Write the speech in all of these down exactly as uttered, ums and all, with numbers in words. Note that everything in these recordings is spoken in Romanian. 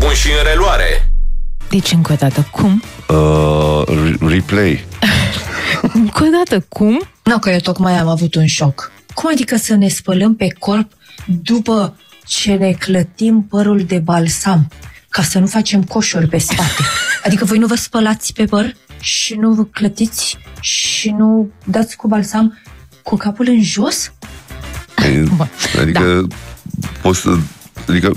pun și în reluare. Deci, încă o dată, cum? Uh, replay. Încă o dată, cum? Nu, că eu tocmai am avut un șoc. Cum adică să ne spălăm pe corp după ce ne clătim părul de balsam, ca să nu facem coșuri pe spate? Adică voi nu vă spălați pe păr și nu vă clătiți și nu dați cu balsam cu capul în jos? Adică da. poți să... Adică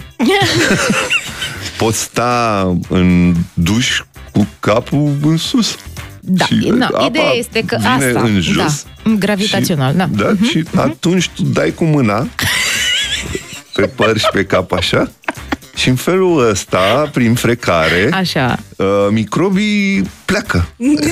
poți sta în duș cu capul în sus. Da, no, ideea este că vine asta, în jos, da, gravitațional, și, da. da uh-huh, și uh-huh. atunci tu dai cu mâna pe păr și pe cap așa și în felul ăsta, prin frecare, așa. Uh, microbii pleacă.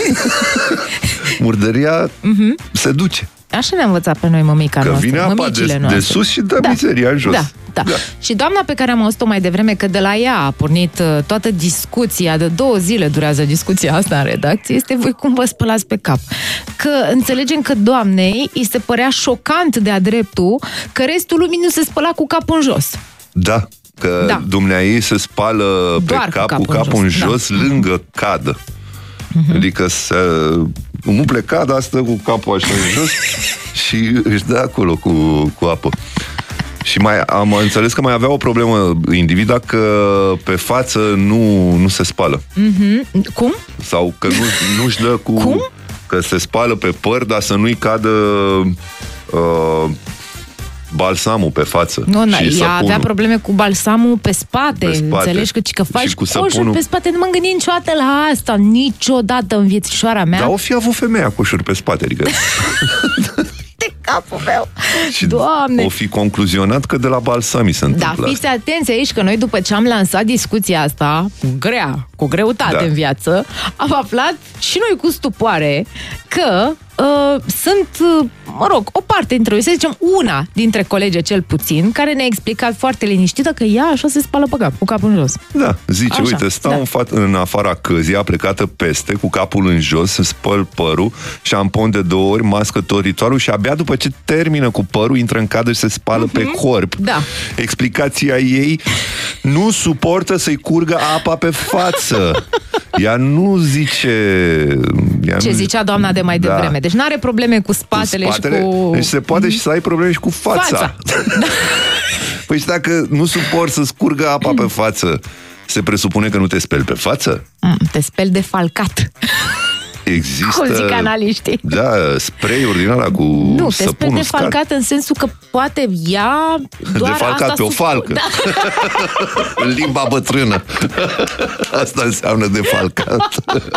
Murdăria uh-huh. se duce. Așa ne-a învățat pe noi mămica că noastră, vine apa de, de sus și dă da. mizeria în jos. Da, da. da. Și doamna pe care am auzit-o mai devreme, că de la ea a pornit uh, toată discuția, de două zile durează discuția asta în redacție, este voi cum vă spălați pe cap. Că înțelegem că doamnei îi se părea șocant de-a dreptul că restul lumii nu se spăla cu capul în jos. Da, că da. dumneaei se spală doar pe cap cu capul, cu capul în jos, jos da. lângă cadă. Uh-huh. Adică să umple cada, stă cu capul așa în jos și își dă acolo cu, cu apă. Și mai am înțeles că mai avea o problemă individa, că pe față nu, nu se spală. Uh-huh. Cum? Sau că nu, nu-și dă cu... Cum? Că se spală pe păr, dar să nu-i cadă uh, balsamul pe față. Nu, nu, ea avea probleme cu balsamul pe spate. Pe spate. Înțelegi că, că faci coșuri săpunul... pe spate. Nu m-am gândit niciodată la asta. Niciodată în viețișoara mea. Dar o fi avut femeia coșuri pe spate, adică... de capul meu. Și Doamne. o fi concluzionat că de la balsami se întâmplă. Da, fiți atenți aici că noi, după ce am lansat discuția asta, grea, cu greutate da. în viață, am aflat și noi cu stupoare că uh, sunt, uh, mă rog, o parte dintre noi, să zicem una dintre colege cel puțin, care ne-a explicat foarte liniștită că ea așa se spală pe cap, cu capul în jos. Da, zice, așa, uite, stau da. în, fa- în afara căzii, aplecată peste, cu capul în jos, se spăl părul, șampon de două ori, mască tot ritualul și abia după ce termină cu părul, intră în cadă și se spală uh-huh. pe corp. Da. Explicația ei, nu suportă să-i curgă apa pe față. Ea nu zice... Ea Ce nu... zicea doamna de mai devreme. Da. Deci nu are probleme cu spatele, cu spatele și cu... Deci se poate și să ai probleme și cu fața. fața. Da. Păi și dacă nu suport să scurgă apa pe față, se presupune că nu te speli pe față? Mm, te speli de falcat. Există... Cum zic analiștii. Da, spray-uri din ala cu nu, te speli de uscat. falcat în sensul că poate ea doar de falcat asta pe o falcă. Da. În limba bătrână. Asta înseamnă de falcat.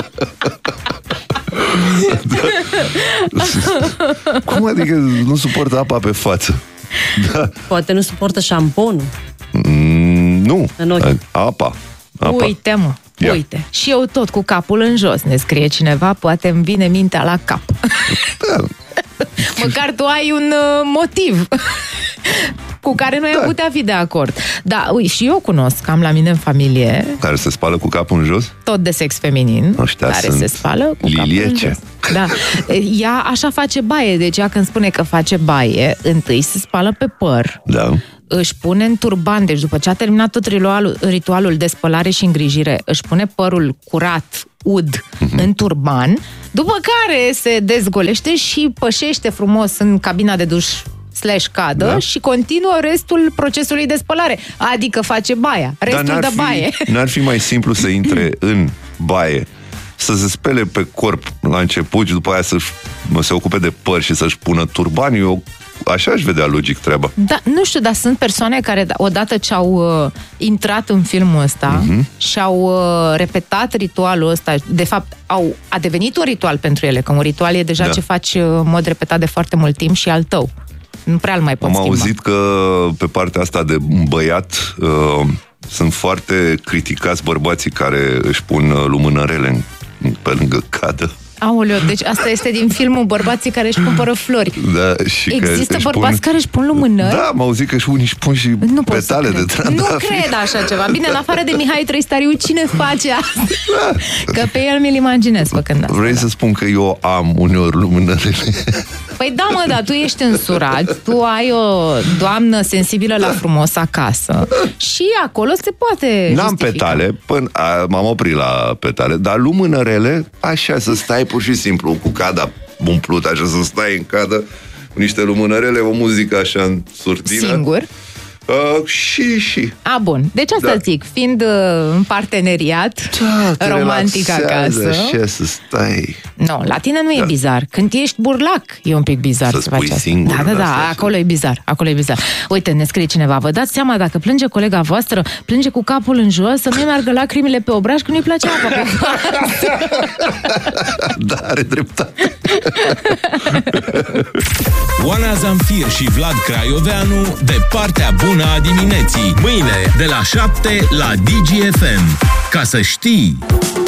Da. Cum adică nu suportă apa pe față? Da. Poate nu suportă șamponul. Mm, nu. Apa. Apa. Uite, mă. Ia. Uite. Și eu tot cu capul în jos, ne scrie cineva, poate îmi vine mintea la cap. Da. Măcar tu ai un uh, motiv cu care noi da. am putea fi de acord. Da, ui, și eu cunosc, am la mine în familie... Care se spală cu capul în jos? Tot de sex feminin. Ăștia care se spală cu liliece. capul în jos. Da. Ea așa face baie, deci ea când spune că face baie, întâi se spală pe păr. Da. Își pune în turban, deci după ce a terminat tot ritualul, ritualul de spălare și îngrijire, își pune părul curat, ud, uh-huh. în turban, după care se dezgolește și pășește frumos în cabina de duș slash cadă da. și continuă restul procesului de spălare. Adică face baia, restul de fi, baie. N-ar fi mai simplu să intre în baie, să se spele pe corp la început și după aia să se ocupe de păr și să-și pună turban? Eu așa aș vedea logic treaba. Da, nu știu, dar sunt persoane care odată ce au uh, intrat în filmul ăsta uh-huh. și au uh, repetat ritualul ăsta, de fapt au, a devenit un ritual pentru ele, că un ritual e deja da. ce faci uh, în mod repetat de foarte mult timp și al tău. Nu prea îl mai poți Am schimba. auzit că pe partea asta de băiat uh, sunt foarte criticați bărbații care își pun uh, lumânărele în, pe lângă cadă. Aoleu, deci asta este din filmul Bărbații care își cumpără flori. Da, și există că bărbați pun... care își pun lumânări? Da, am auzit că și unii își pun și nu petale de trandafiri. Nu cred așa ceva. Bine, în afară de Mihai Trăistariu, cine face asta? Da. Că pe el mi-l imaginez făcând asta. Vrei da. să spun că eu am uneori lumânările Păi da, mă, dar tu ești însurat, tu ai o doamnă sensibilă la frumos acasă și acolo se poate N-am justifica. petale, până a, m-am oprit la petale, dar lumânărele, așa, să stai pur și simplu cu cada umplut, așa, să stai în cadă, cu niște lumânărele, o muzică așa în surtină. Singur? Uh, și, și. A, bun. Deci asta da. zic, fiind uh, în parteneriat, da, romantic acasă. Așa, să stai. Nu, la tine nu da. e bizar. Când ești burlac, e un pic bizar să, să faci asta. Singur, da, da, da, acolo e bizar, acolo e bizar. Uite, ne scrie cineva, vă dați seama, dacă plânge colega voastră, plânge cu capul în jos, să nu meargă lacrimile pe obraj, că nu-i place apa pe față. Da, are dreptate. Oana Zamfir și Vlad Craioveanu, de partea bună a dimineții. Mâine, de la șapte la Digi F M. Ca să știi...